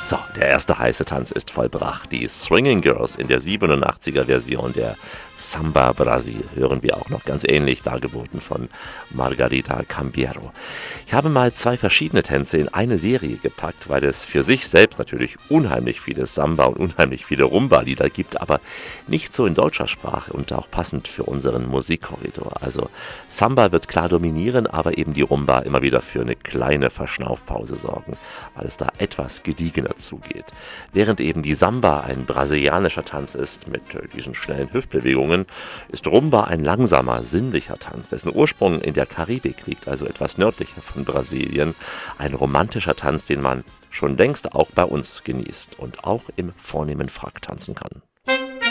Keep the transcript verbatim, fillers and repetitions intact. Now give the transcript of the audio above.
So, der erste heiße Tanz ist vollbracht. Die Swinging Girls in der siebenundachtziger Version der Samba Brasil hören wir auch noch ganz ähnlich, dargeboten von Margarita Cambiero. Ich habe mal zwei verschiedene Tänze in eine Serie gepackt, weil es für sich selbst natürlich unheimlich viele Samba und unheimlich viele Rumba-Lieder gibt, aber nicht so in deutscher Sprache und auch passend für unseren Musikkorridor. Also Samba wird klar dominieren, aber eben die Rumba immer wieder für eine kleine Verschnaufpause sorgen, weil es da etwas gediegener zugeht. Während eben die Samba ein brasilianischer Tanz ist mit äh, diesen schnellen Hüftbewegungen, ist Rumba ein langsamer, sinnlicher Tanz, dessen Ursprung in der Karibik liegt, also etwas nördlicher von Brasilien. Ein romantischer Tanz, den man schon längst auch bei uns genießt und auch im vornehmen Frack tanzen kann.